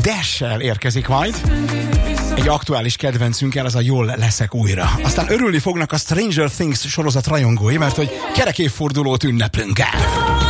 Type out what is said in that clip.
Dash-sel érkezik majd. Egy aktuális kedvencünkkel, az a Jól leszek újra. Aztán örülni fognak a Stranger Things sorozat rajongói, mert hogy kerek évfordulót ünneplünk el.